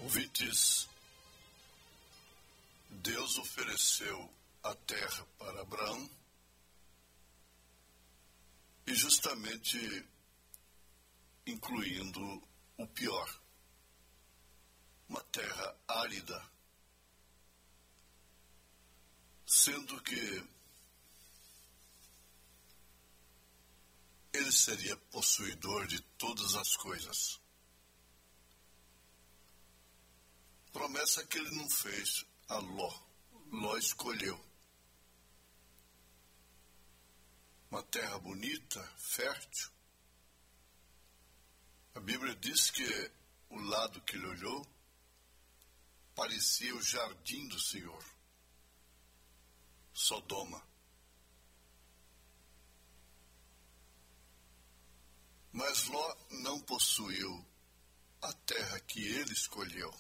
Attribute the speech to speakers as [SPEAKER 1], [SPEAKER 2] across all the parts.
[SPEAKER 1] Ouvintes, Deus ofereceu a terra para Abraão e justamente incluindo o pior, uma terra árida, sendo que ele seria possuidor de todas as coisas. Promessa que ele não fez a Ló. Ló escolheu uma terra bonita, fértil. A Bíblia diz que o lado que ele olhou parecia o jardim do Senhor, Sodoma. Mas Ló não possuiu a terra que ele escolheu.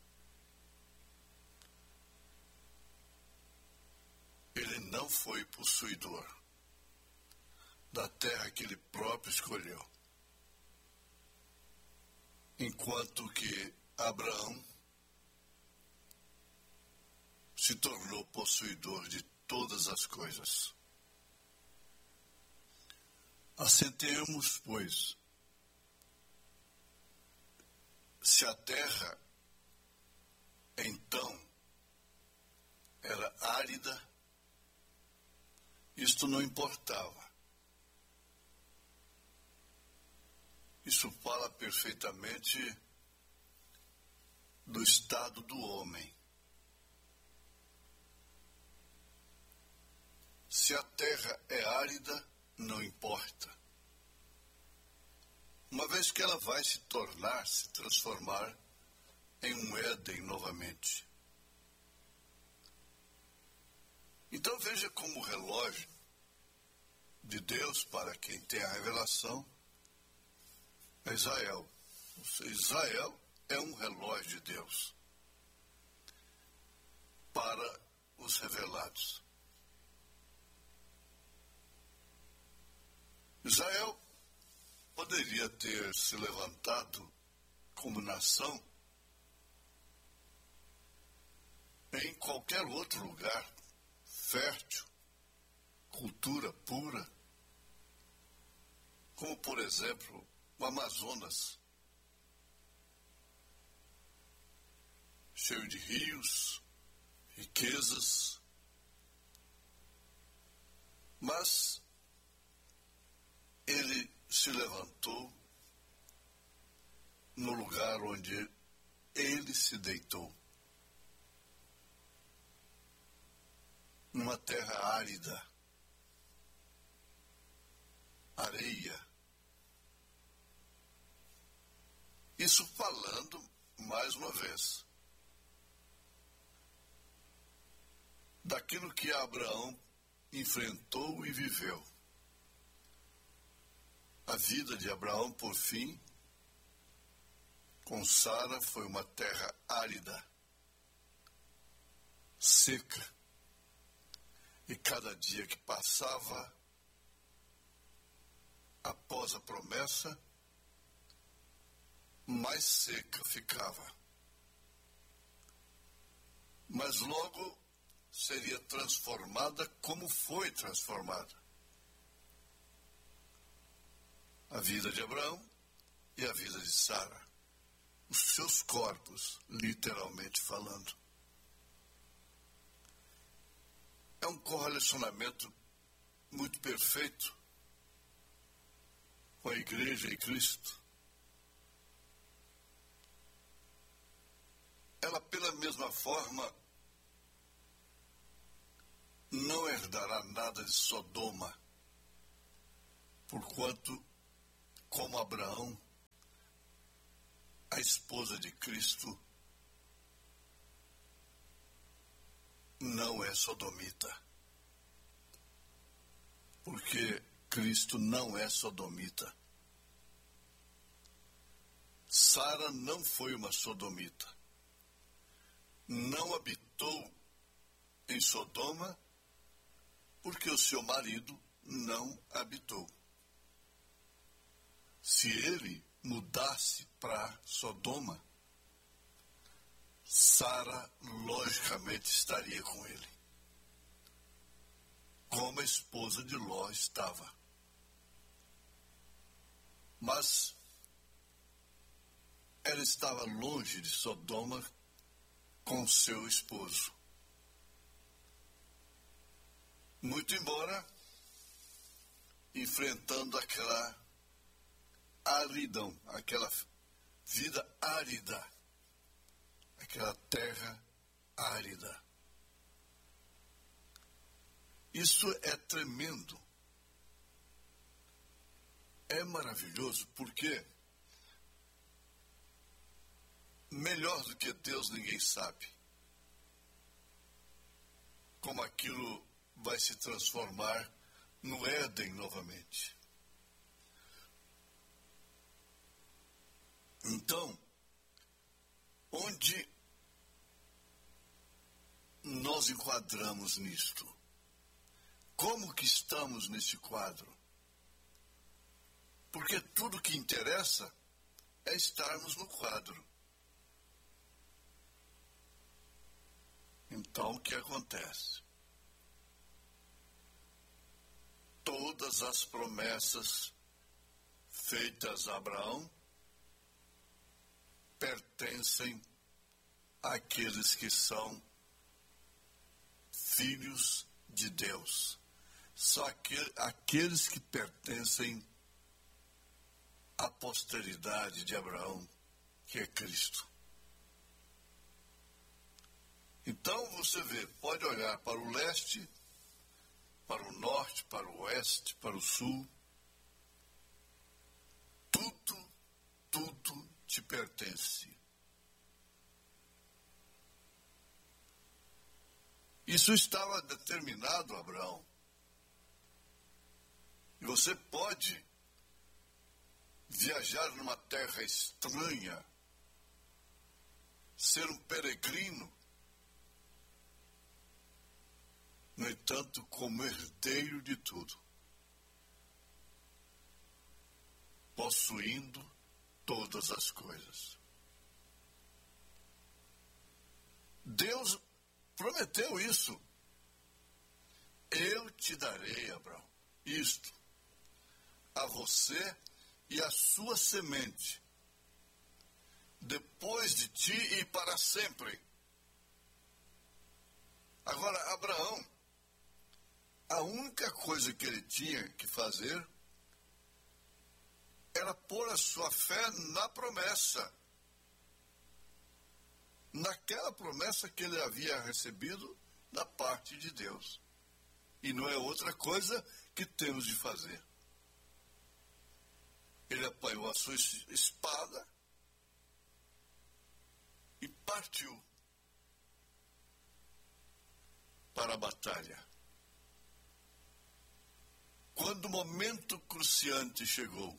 [SPEAKER 1] Ele não foi possuidor da terra que ele próprio escolheu. Enquanto que Abraão se tornou possuidor de todas as coisas. Assentemos, pois, se a terra então era árida, isto não importava. Isso fala perfeitamente do estado do homem. Se a terra é árida, não importa. Uma vez que ela vai se transformar em um Éden novamente. Então veja como o relógio de Deus, para quem tem a revelação, é Israel. Israel é um relógio de Deus para os revelados. Israel poderia ter se levantado como nação em qualquer outro lugar fértil, cultura pura, como por exemplo o Amazonas, cheio de rios, riquezas, mas ele se levantou no lugar onde ele se deitou, numa terra árida, areia. Isso falando, mais uma vez, daquilo que Abraão enfrentou e viveu. A vida de Abraão, por fim, com Sara, foi uma terra árida, seca. E cada dia que passava, após a promessa, mais seca ficava. Mas logo seria transformada como foi transformada. A vida de Abraão e a vida de Sara. Os seus corpos, literalmente falando. É um correlacionamento muito perfeito com a igreja e Cristo. Ela, pela mesma forma, não herdará nada de Sodoma, porquanto, como Abraão, a esposa de Cristo não é sodomita. Porque Cristo não é sodomita. Sara não foi uma sodomita. Não habitou em Sodoma porque o seu marido não habitou. Se ele mudasse para Sodoma, Sara logicamente estaria com ele, como a esposa de Ló estava. Mas ela estava longe de Sodoma com seu esposo. Muito embora enfrentando aquela aridão, aquela vida árida, aquela terra árida. Isso é tremendo. É maravilhoso porque melhor do que Deus ninguém sabe como aquilo vai se transformar no Éden novamente. Então, onde nós enquadramos nisto? Como que estamos nesse quadro? Porque tudo que interessa é estarmos no quadro. Então, o que acontece? Todas as promessas feitas a Abraão pertencem àqueles que são filhos de Deus. Só aqueles que pertencem à posteridade de Abraão, que é Cristo. Então você vê, pode olhar para o leste, para o norte, para o oeste, para o sul. Tudo te pertence. Isso estava determinado, Abraão. E você pode viajar numa terra estranha, ser um peregrino, no entanto, como herdeiro de tudo, possuindo todas as coisas. Deus prometeu isso. Eu te darei, Abraão, isto, a você e a sua semente, depois de ti e para sempre. Agora, Abraão, a única coisa que ele tinha que fazer era pôr a sua fé na promessa. Naquela promessa que ele havia recebido da parte de Deus. E não é outra coisa que temos de fazer. Ele apanhou a sua espada e partiu para a batalha. Quando o momento cruciante chegou,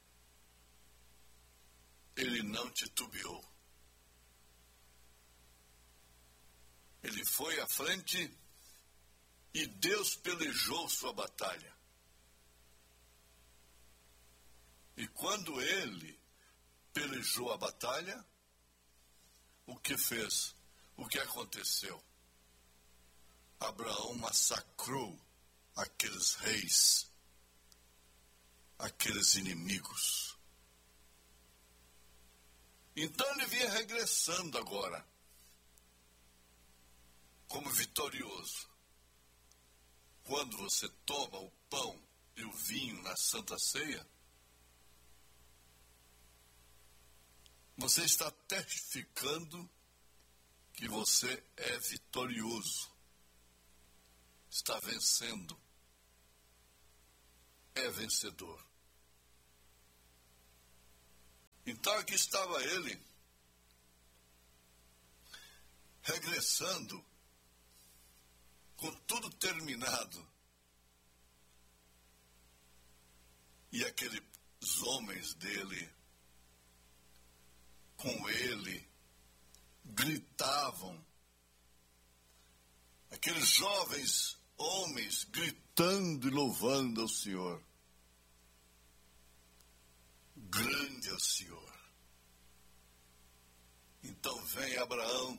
[SPEAKER 1] ele não titubeou. Ele foi à frente e Deus pelejou sua batalha. E quando ele pelejou a batalha, o que fez? O que aconteceu? Abraão massacrou aqueles reis, aqueles inimigos. Então ele vinha regressando agora, como vitorioso. Quando você toma o pão e o vinho na Santa Ceia, você está testificando que você é vitorioso, está vencendo, é vencedor. Então aqui estava ele, regressando, com tudo terminado. E aqueles homens dele, com ele, gritavam. Aqueles jovens homens gritando e louvando ao Senhor. Grande é o Senhor. Então vem Abraão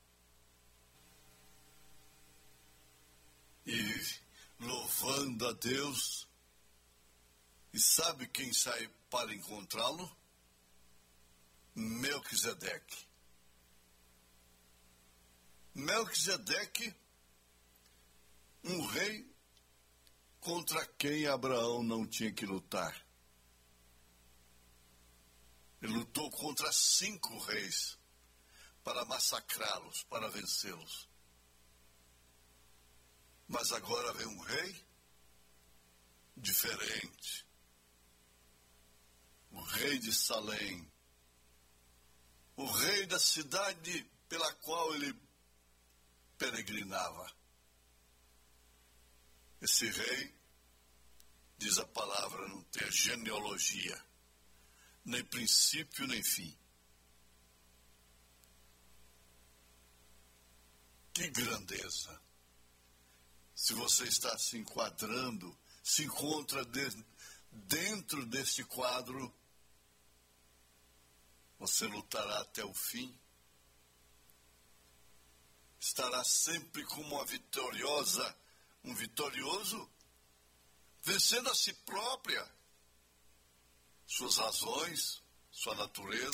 [SPEAKER 1] e louvando a Deus, e sabe quem sai para encontrá-lo? Melquisedeque. Melquisedeque, um rei contra quem Abraão não tinha que lutar. Ele lutou contra 5 reis para massacrá-los, para vencê-los. Mas agora vem um rei diferente. O rei de Salém. O rei da cidade pela qual ele peregrinava. Esse rei, diz a palavra, não tem genealogia, nem princípio, nem fim. Que grandeza! Se você está se enquadrando, se encontra dentro desse quadro, você lutará até o fim. Estará sempre como uma vitoriosa, um vitorioso, vencendo a si própria, suas razões, sua natureza,